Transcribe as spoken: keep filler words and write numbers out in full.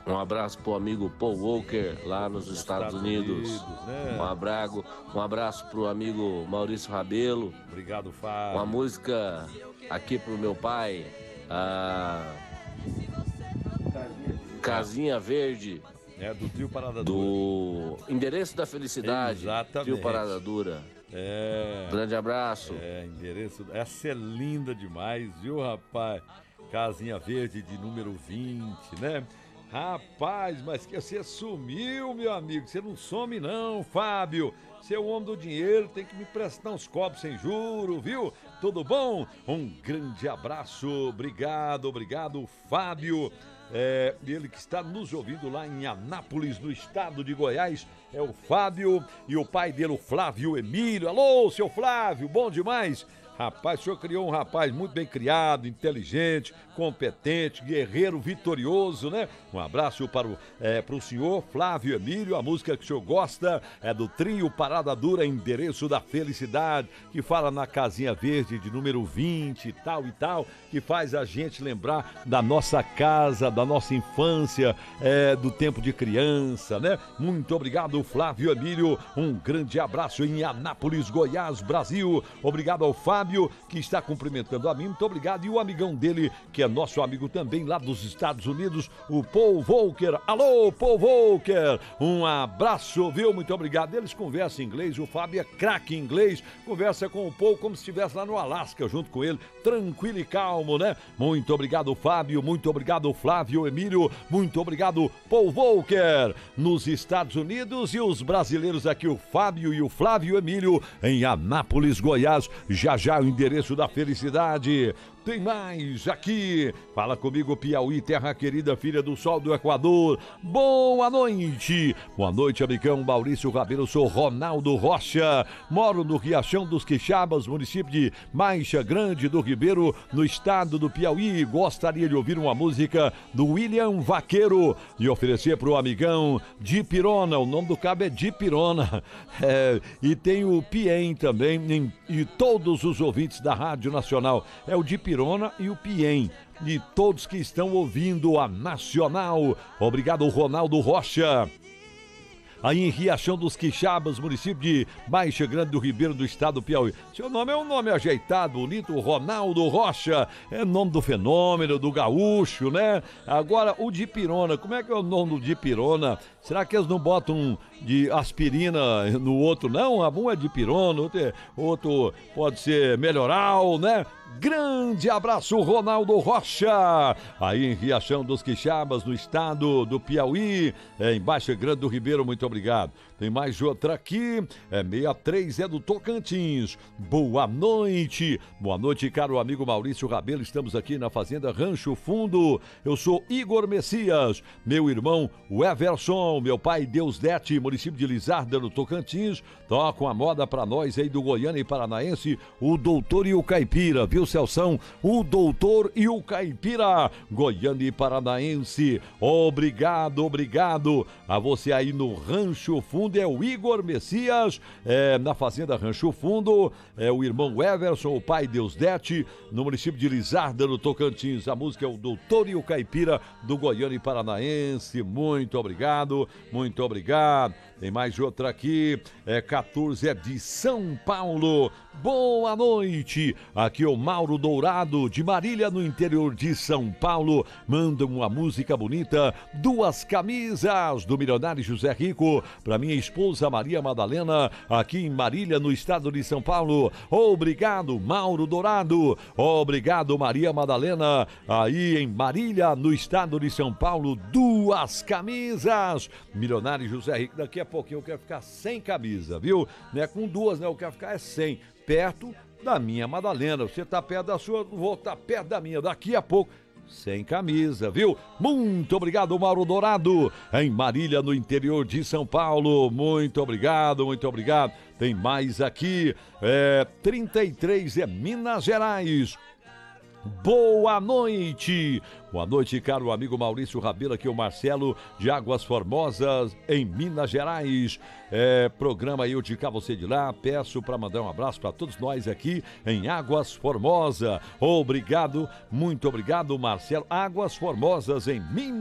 Um abraço pro amigo Paul Walker, lá nos Estados, Estados Unidos. Unidos né? Um abraço, um abraço pro amigo Maurício Rabelo. Obrigado, Fábio. Uma música aqui pro meu pai, a Casinha Verde. É, do Trio Parada Dura. Do Endereço da Felicidade. Exatamente. Trio Parada Dura. É. Grande abraço. É, endereço. Essa é linda demais, viu, rapaz? Casinha Verde de número vinte, né? Rapaz, mas que você sumiu, meu amigo. Você não some, não, Fábio. Você é o homem do dinheiro, tem que me prestar uns copos sem juro, viu? Tudo bom? Um grande abraço. Obrigado, obrigado, Fábio. É, ele que está nos ouvindo lá em Anápolis, no estado de Goiás, é o Fábio e o pai dele, o Flávio Emílio. Alô, seu Flávio, bom demais. Rapaz, o senhor criou um rapaz muito bem criado, inteligente, competente, guerreiro, vitorioso, né? Um abraço para o, é, para o senhor Flávio Emílio. A música que o senhor gosta é do Trio Parada Dura, Endereço da Felicidade, que fala na Casinha Verde de número vinte e tal e tal, que faz a gente lembrar da nossa casa, da nossa infância, é, do tempo de criança, né? Muito obrigado, Flávio Emílio. Um grande abraço em Anápolis, Goiás, Brasil. Obrigado ao Fábio, que está cumprimentando a mim, muito obrigado, e o amigão dele, que é nosso amigo também lá dos Estados Unidos, o Paul Volcker. Alô, Paul Volcker, um abraço, viu, muito obrigado. Eles conversam em inglês, o Fábio é craque em inglês, conversa com o Paul como se estivesse lá no Alasca junto com ele, tranquilo e calmo, né? Muito obrigado, Fábio, muito obrigado, Flávio Emílio, muito obrigado, Paul Volcker, nos Estados Unidos, e os brasileiros aqui, o Fábio e o Flávio Emílio, em Anápolis, Goiás. Já já o endereço da felicidade. Tem mais aqui. Fala comigo, Piauí, terra querida, filha do sol do Equador. Boa noite. Boa noite, amigão Maurício Rabelo. Sou Ronaldo Rocha. Moro no Riachão dos Quixabas, município de Mancha Grande do Ribeiro, no estado do Piauí. Gostaria de ouvir uma música do William Vaqueiro e oferecer pro amigão Dipirona. O nome do cabo é Dipirona. É, e tem o Piem também, em, e todos os ouvintes da Rádio Nacional. É o Dipirona e o Piem, e todos que estão ouvindo a Nacional. Obrigado, Ronaldo Rocha. Aí em Riachão dos Quixabas, município de Baixa Grande do Ribeiro, do estado do Piauí. Seu nome é um nome ajeitado, bonito, Ronaldo Rocha, é nome do fenômeno, do gaúcho, né? Agora, o Dipirona, como é que é o nome do Dipirona? Será que eles não botam de aspirina no outro, não? Um é Dipirona, outro, é, outro pode ser Melhoral, né? Grande abraço, Ronaldo Rocha, aí em Riachão dos Quixabas, no estado do Piauí, é, em Baixa Grande do Ribeiro, muito obrigado. Tem mais outra aqui, é sessenta e três, é do Tocantins. Boa noite, boa noite, caro amigo Maurício Rabelo, estamos aqui na Fazenda Rancho Fundo. Eu sou Igor Messias, meu irmão o Everson, meu pai Deusdete, município de Lizarda, no Tocantins, tocam a moda pra nós aí do Goiânia e Paranaense, o Doutor e o Caipira, viu, Celção? O Doutor e o Caipira, Goiânia e Paranaense. Obrigado, obrigado a você aí no Rancho Fundo, é o Igor Messias, é, na Fazenda Rancho Fundo, é o irmão Everson, o pai Deusdete, no município de Lizarda, no Tocantins. A música é o Doutor e o Caipira, do Goiânia e Paranaense. Muito obrigado, muito obrigado. Tem mais outra aqui, é quatorze, é de São Paulo. Boa noite, aqui é o Mauro Dourado, de Marília, no interior de São Paulo. Manda uma música bonita, Duas Camisas, do milionário José Rico, para minha esposa Maria Madalena, aqui em Marília, no estado de São Paulo. Obrigado, Mauro Dourado. Obrigado, Maria Madalena, aí em Marília, no estado de São Paulo. Duas Camisas, milionário José Rico. Daqui a pouquinho eu quero ficar sem camisa, viu? Não é com duas, né? Eu quero ficar é sem, perto da minha Madalena. Você tá perto da sua, vou estar perto da minha. Daqui a pouco, sem camisa, viu? Muito obrigado, Mauro Dourado, em Marília, no interior de São Paulo. Muito obrigado, muito obrigado. Tem mais aqui, é trinta e três, é Minas Gerais. Boa noite, boa noite, caro amigo Maurício Rabelo, aqui é o Marcelo de Águas Formosas, em Minas Gerais. É, programa Eu de Cá, Você de Lá. Peço para mandar um abraço para todos nós aqui em Águas Formosas. Obrigado, muito obrigado, Marcelo. Águas Formosas, em Minas